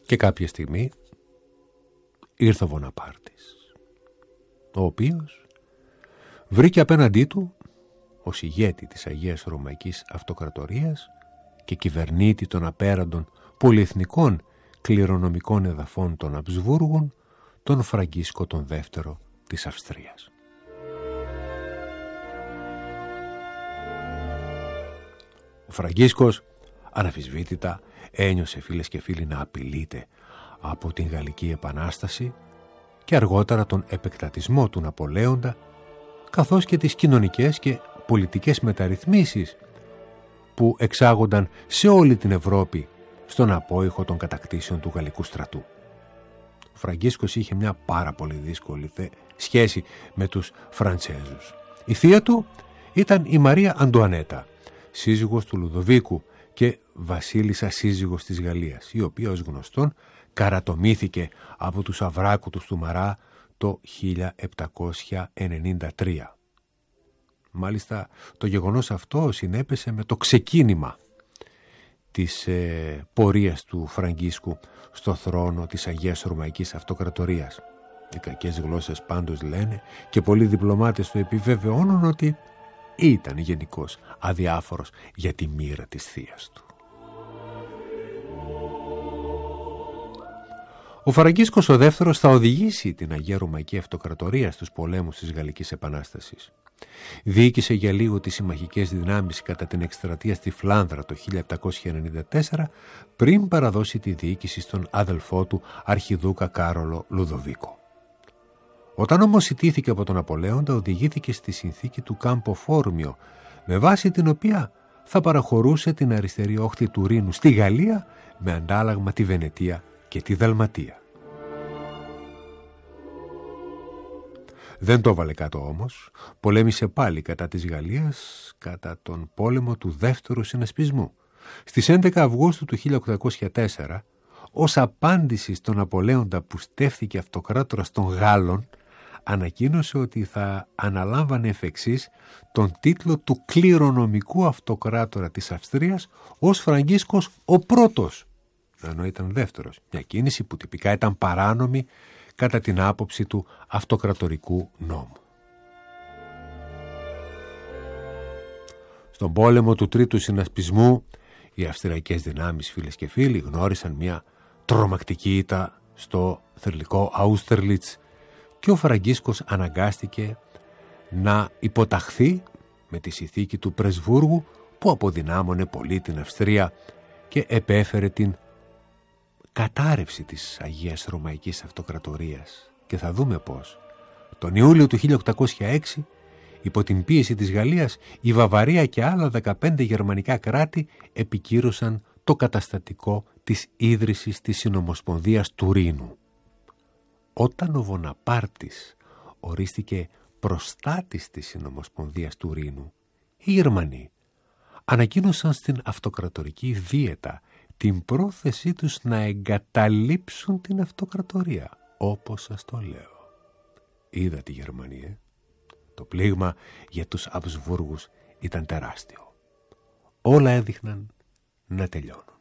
Και κάποια στιγμή ήρθε ο Βοναπάρτης, ο οποίος βρήκε απέναντί του ως ηγέτη της Αγίας Ρωμαϊκής Αυτοκρατορίας και κυβερνήτη των απέραντων πολυεθνικών κληρονομικών εδαφών των Αμπσβούργων, τον Φραγκίσκο τον δεύτερο της Αυστρίας. Ο Φραγκίσκος αναμφισβήτητα ένιωσε, φίλες και φίλοι, να απειλείται από την Γαλλική Επανάσταση και αργότερα τον επεκτατισμό του Ναπολέοντα, καθώς και τις κοινωνικές και πολιτικές μεταρρυθμίσεις που εξάγονταν σε όλη την Ευρώπη στον απόϊχο των κατακτήσεων του γαλλικού στρατού. Ο Φραγκίσκος είχε μια πάρα πολύ δύσκολη σχέση με τους Φραντσέζους. Η θεία του ήταν η Μαρία Αντουανέτα, σύζυγος του Λουδοβίκου και βασίλισσα σύζυγος της Γαλλίας, η οποία ως γνωστόν καρατομήθηκε από τους Αβράκουτους του Μαρά το 1793. Μάλιστα το γεγονός αυτό συνέπεσε με το ξεκίνημα της πορείας του Φραγκίσκου στο θρόνο της Αγίας Ρωμαϊκής Αυτοκρατορίας. Οι κακές γλώσσες πάντως λένε και πολλοί διπλωμάτες το επιβεβαιώνουν ότι ήταν γενικώς αδιάφορος για τη μοίρα της θείας του. Ο Φραγκίσκος ο δεύτερος θα οδηγήσει την Αγία Ρωμαϊκή Αυτοκρατορία στους πολέμους της Γαλλικής Επανάστασης. Διοίκησε για λίγο τις συμμαχικές δυνάμεις κατά την εκστρατεία στη Φλάνδρα το 1794, πριν παραδώσει τη διοίκηση στον αδελφό του Αρχιδούκα Κάρολο Λουδοβίκο. Όταν όμως ιτήθηκε από τον Ναπολέοντα, οδηγήθηκε στη συνθήκη του Κάμπο Φόρμιο, με βάση την οποία θα παραχωρούσε την αριστερή όχθη του Ρήνου στη Γαλλία με αντάλλαγμα τη Βενετία και τη Δαλματία. Δεν το έβαλε κάτω όμως, πολέμησε πάλι κατά της Γαλλίας κατά τον πόλεμο του δεύτερου συνασπισμού. Στις 11 Αυγούστου του 1804, ως απάντηση στον Ναπολέοντα που στέφθηκε αυτοκράτορας των Γάλλων, ανακοίνωσε ότι θα αναλάμβανε εφ' εξής τον τίτλο του κληρονομικού αυτοκράτορα της Αυστρίας ως Φραγκίσκος ο πρώτος, ενώ ήταν δεύτερος, μια κίνηση που τυπικά ήταν παράνομη κατά την άποψη του αυτοκρατορικού νόμου. Στον πόλεμο του τρίτου συνασπισμού, οι αυστριακές δυνάμεις, φίλες και φίλοι, γνώρισαν μια τρομακτική ήττα στο θρυλικό Αούστερλιτς και ο Φραγκίσκος αναγκάστηκε να υποταχθεί με τη συνθήκη του Πρεσβούργου που αποδυνάμωνε πολύ την Αυστρία και επέφερε την κατάρρευση της Αγίας Ρωμαϊκής Αυτοκρατορίας. Και θα δούμε πώς. Τον Ιούλιο του 1806, υπό την πίεση της Γαλλίας, η Βαβαρία και άλλα 15 γερμανικά κράτη επικύρωσαν το καταστατικό της ίδρυσης της Συνομοσπονδίας του Ρήνου. Όταν ο Βοναπάρτης ορίστηκε προστάτης της Συνομοσπονδίας του Ρήνου, οι Γερμανοί ανακοίνωσαν στην αυτοκρατορική δίαιτα την πρόθεσή τους να εγκαταλείψουν την αυτοκρατορία, όπως σας το λέω. Είδα τη Γερμανία. Το πλήγμα για τους Αμπσβούργους ήταν τεράστιο. Όλα έδειχναν να τελειώνουν.